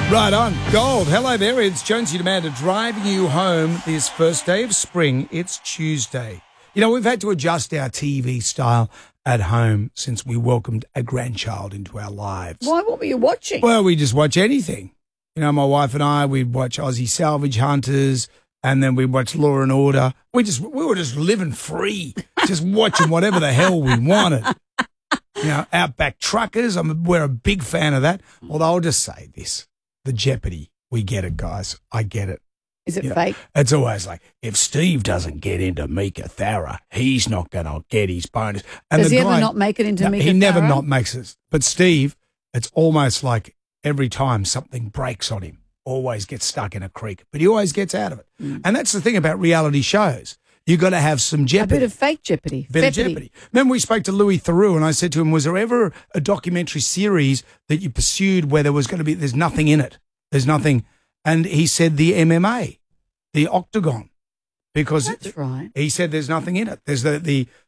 Right on. Gold. Hello there. It's Jonesy Demander driving you home this first day of spring. It's Tuesday. You know, we've had to adjust our TV style at home since we welcomed a grandchild into our lives. Why? What were you watching? Well, we just watch anything. You know, my wife and I, we'd watch Aussie Salvage Hunters, and then we'd watch Law and Order. We were just living free, just watching whatever the hell we wanted. You know, Outback Truckers, we're a big fan of that. Although I'll just say this, the Jeopardy, we get it, guys. I get it. Is it fake? It's always like, if Steve doesn't get into Mika Thara, he's not going to get his bonus. And Does he ever not make it into Mika Thara? He never not makes it. But Steve, it's almost like every time something breaks on him, always gets stuck in a creek, but he always gets out of it. And that's the thing about reality shows. You've got to have some Jeopardy. A bit of fake Jeopardy. Bit of Jeopardy. Remember we spoke to Louis Theroux and I said to him, was there ever a documentary series that you pursued where there's nothing in it? There's nothing. And he said the MMA, the Octagon, because that's right. He said there's nothing in it. There's no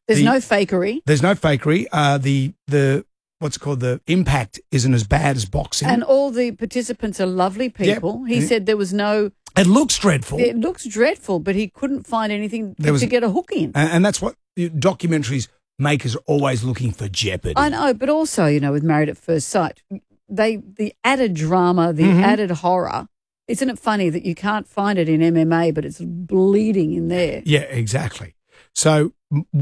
fakery. There's no fakery. The what's it called, the impact isn't as bad as boxing. And all the participants are lovely people. Yep. He said there was no... It looks dreadful. It looks dreadful, but he couldn't find anything to get a hook in. And that's what documentaries makers are always looking for, Jeopardy. I know, but also, you know, with Married at First Sight, the added drama, the added horror, isn't it funny that you can't find it in MMA, but it's bleeding in there? Yeah, exactly. So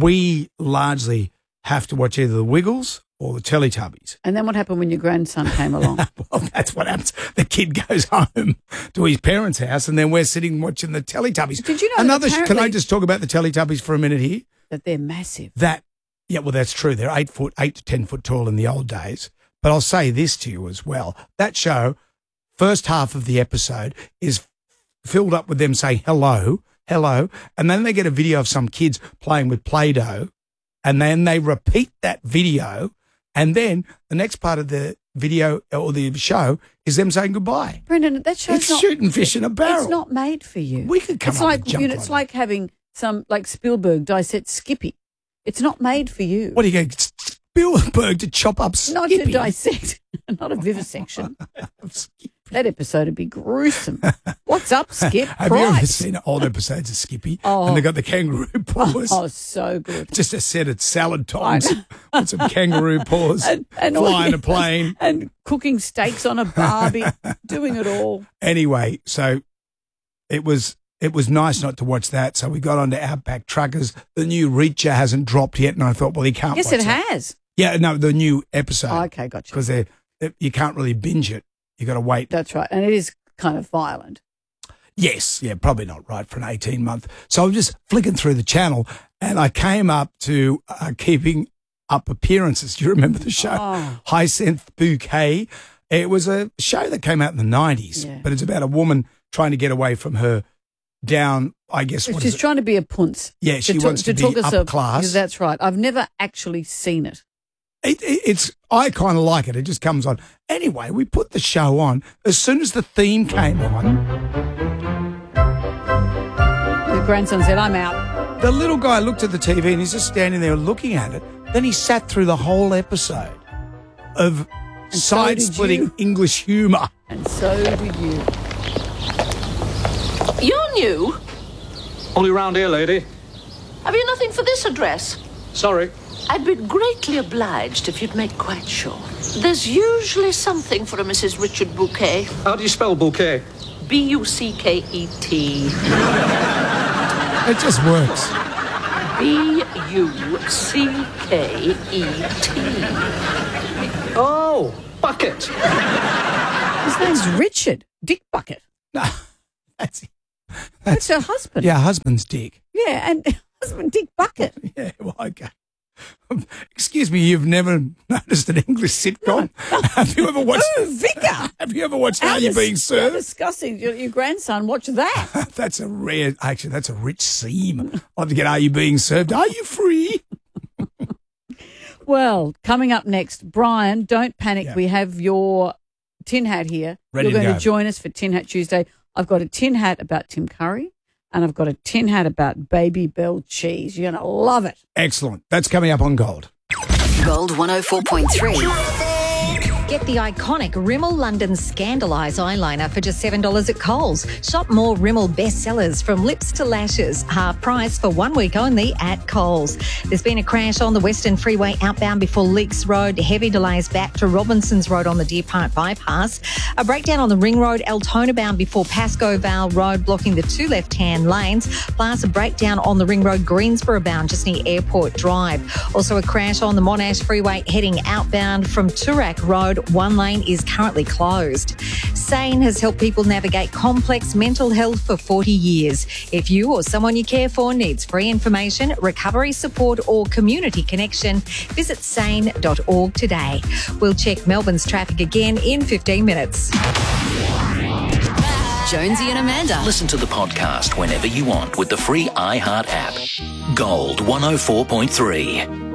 we largely have to watch either the Wiggles or the Teletubbies. And then what happened when your grandson came along? Well, that's what happens. The kid goes home to his parents' house and then we're sitting watching the Teletubbies. Did you know Can I just talk about the Teletubbies for a minute here? That they're massive. Yeah, well, that's true. They're 8 to 10 foot tall in the old days. But I'll say this to you as well. That show, first half of the episode is filled up with them saying hello, hello, and then they get a video of some kids playing with Play-Doh, and then they repeat that video, and then the next part of the video or the show is them saying goodbye. Brendan, that show's It's shooting fish in a barrel. It's not made for you. We could come up and jump on It's like having like Spielberg dissect Skippy. It's not made for you. What are you going to Spielberg to chop up Skippy? Not to dissect, not a vivisection. That episode would be gruesome. What's up, Skip? Have you ever seen old episodes of Skippy? Oh. And they got the kangaroo paws. Oh, so good. Just a set of salad tongs with some kangaroo paws, and flying a plane. And cooking steaks on a barbie, doing it all. Anyway, so it was nice not to watch that. So we got onto Outback Truckers. The new Reacher hasn't dropped yet, and I thought, well, he can't Yes, watch it has. Yeah, no, the new episode. Oh, okay, gotcha. Because you can't really binge it. You got to wait. That's right. And it is kind of violent. Yes. Yeah, probably not right for an 18-month. So I'm just flicking through the channel and I came up to Keeping Up Appearances. Do you remember the show? Oh. Hyacinth Bouquet. It was a show that came out in the 90s, but it's about a woman trying to get away from her down, I guess. She's trying to be a punce. Yeah, she wants to be upper class. That's right. I've never actually seen it. I kind of like it. It just comes on. Anyway, we put the show on. As soon as the theme came on, the grandson said, I'm out. The little guy looked at the TV and he's just standing there looking at it. Then he sat through the whole episode of side-splitting English humour. And so did you. You're new? Only round here, lady. Have you nothing for this address? Sorry. I'd be greatly obliged if you'd make quite sure. There's usually something for a Mrs. Richard Bouquet. How do you spell bouquet? B-U-C-K-E-T. It just works. B-U-C-K-E-T. Oh, bucket. His name's Richard. Dick Bucket. No, that's her husband. Yeah, husband's Dick. Yeah, and husband Dick Bucket. Yeah, well, okay. Excuse me, you've never noticed an English sitcom? No. Have you ever watched? Oh, Vicar! Have you ever watched How You're Being Served? How disgusting! Your grandson watched that. That's a rich seam. I'll have to get Are You Being Served? Are you free? Well, coming up next, Brian, don't panic. Yeah. We have your tin hat here. Ready You're to going go. to join us for Tin Hat Tuesday. I've got a tin hat about Tim Curry. And I've got a tin hat about Baby Bell cheese. You're going to love it. Excellent. That's coming up on Gold. Gold 104.3. Get the iconic Rimmel London Scandalise eyeliner for just $7 at Coles. Shop more Rimmel bestsellers from lips to lashes, half price for 1 week only at Coles. There's been a crash on the Western Freeway outbound before Leaks Road. Heavy delays back to Robinsons Road on the Deer Park bypass. A breakdown on the Ring Road, Altona bound before Pascoe Vale Road, blocking the two left-hand lanes. Plus a breakdown on the Ring Road, Greensboro bound, just near Airport Drive. Also a crash on the Monash Freeway heading outbound from Toorak Road. One lane is currently closed. SANE has helped people navigate complex mental health for 40 years. If you or someone you care for needs free information, recovery support or community connection, visit sane.org today. We'll check Melbourne's traffic again in 15 minutes. Jonesy and Amanda. Listen to the podcast whenever you want with the free iHeart app. Gold 104.3.